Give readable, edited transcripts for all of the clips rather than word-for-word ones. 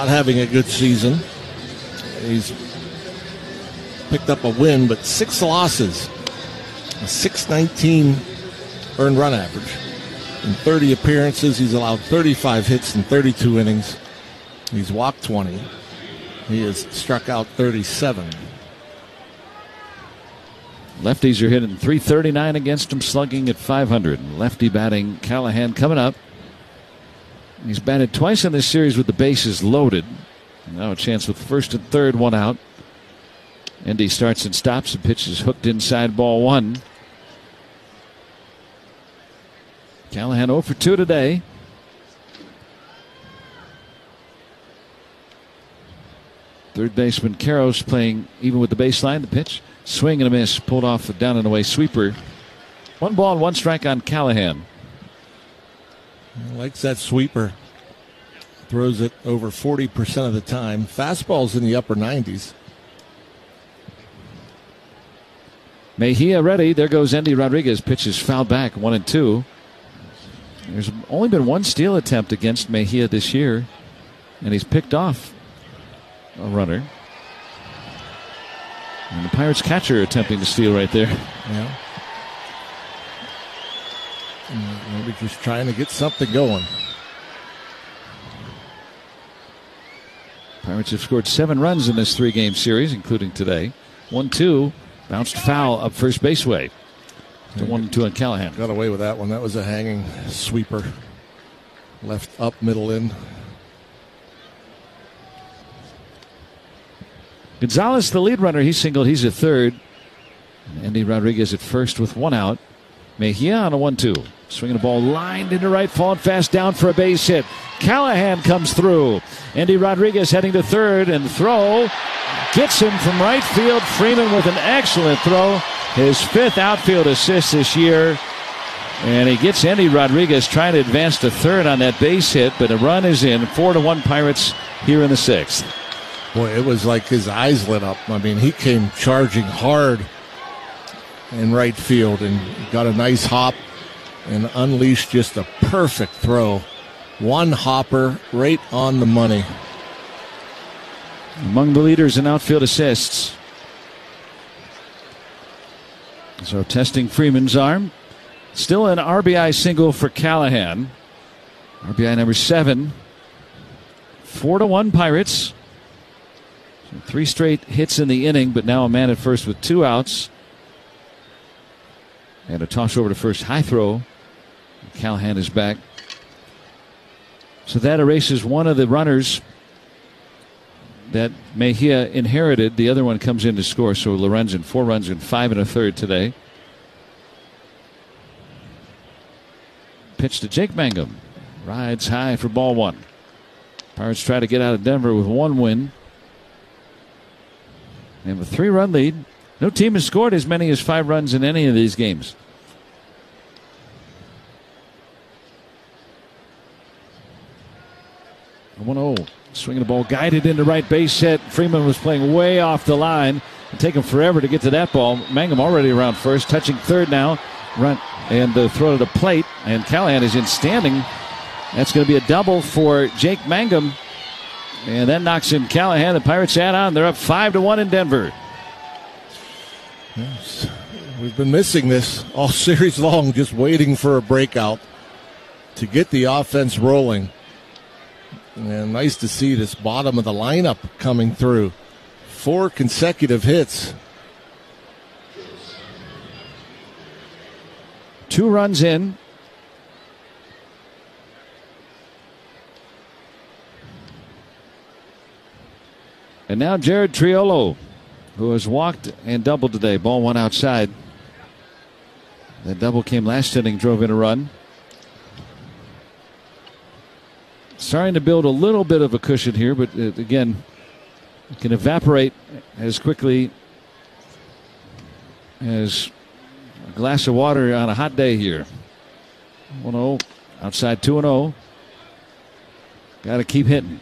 not having a good season. He's picked up a win, but 6 losses, a 619 earned run average. In 30 appearances, he's allowed 35 hits in 32 innings. He's walked 20. He has struck out 37. Lefties are hitting .339 against him, slugging at .500. Lefty batting Callahan coming up. He's batted twice in this series with the bases loaded. Now a chance with first and third, 1 out. Endy starts and stops. The pitch is hooked inside, ball 1. Callahan 0 for 2 today. Third baseman Karros playing even with the baseline. The pitch, swing and a miss, pulled off a down and away sweeper. 1 ball and 1 strike on Callahan. He likes that sweeper. Throws it over 40% of the time. Fastball's in the upper 90s. Mejia ready. There goes Endy Rodriguez. Pitch is fouled back, 1-2. There's only been 1 steal attempt against Mejia this year, and he's picked off a runner. And the Pirates catcher attempting to steal right there. Yeah. Maybe just trying to get something going. Pirates have scored 7 runs in this 3-game series, including today. 1-2, bounced foul up first base way. To 1-2 on Callahan. Got away with that one. That was a hanging sweeper. Left up, middle in. Gonzalez, the lead runner, he's singled. He's at third. Endy Rodriguez at first with 1 out. Mejia on a 1-2. Swinging the ball lined into right, falling fast down for a base hit. Callahan comes through. Endy Rodriguez heading to third, and the throw gets him from right field. Freeman with an excellent throw. His 5th outfield assist this year. And he gets Endy Rodriguez trying to advance to third on that base hit, but a run is in. 4-1 Pirates here in the 6th. Boy, it was like his eyes lit up. I mean, he came charging hard in right field and got a nice hop and unleashed just a perfect throw. 1 hopper right on the money. Among the leaders in outfield assists. So testing Freeman's arm. Still an RBI single for Callahan. RBI number 7. 4-1 Pirates. So 3 straight hits in the inning, but now a man at first with 2 outs. And a toss over to first, high throw. Callahan is back. So that erases one of the runners that Mejia inherited. The other one comes in to score. So Lorenzen, 4 runs in 5 1/3 today. Pitch to Jake Mangum. Rides high for ball 1. Pirates try to get out of Denver with 1 win. They have a 3-run lead. No team has scored as many as 5 runs in any of these games. A 1-0. Swinging the ball, guided into right base hit. Freeman was playing way off the line. It'll take him forever to get to that ball. Mangum already around first, touching third now. Run and throw to the plate. And Callahan is in standing. That's going to be a double for Jake Mangum. And that knocks in Callahan. The Pirates add on. They're up 5-1 in Denver. Yes. We've been missing this all series long, just waiting for a breakout to get the offense rolling. And nice to see this bottom of the lineup coming through. 4 consecutive hits. 2 runs in. And now Jared Triolo, who has walked and doubled today. Ball 1 outside. That double came last inning, drove in a run. Starting to build a little bit of a cushion here, but again, it can evaporate as quickly as a glass of water on a hot day here. 1-0, outside 2-0. Got to keep hitting.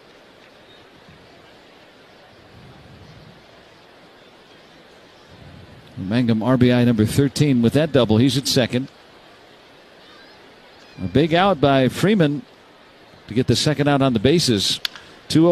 Mangum RBI number 13 with that double. He's at second. A big out by Freeman to get the second out on the bases.